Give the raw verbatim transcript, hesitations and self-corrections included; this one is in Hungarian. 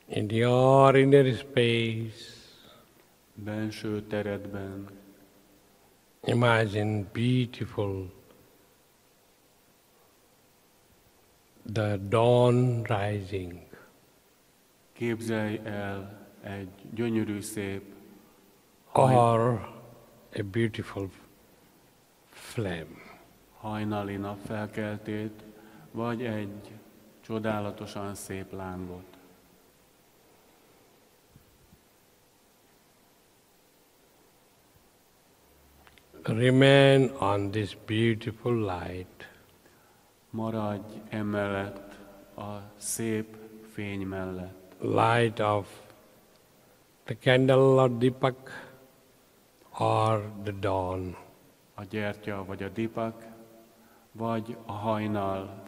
In the ordinary space, benső teredben imagine beautiful the dawn rising. képzelj el egy gyönyörű szép Or a beautiful flame. hajnali napfelkeltét, vagy egy csodálatosan szép lángot. Remain on this beautiful light. Maradj emellett a szép fény mellett. Light of the candle or Deepak or the dawn. A gyertya vagy a dipak, vagy a hajnal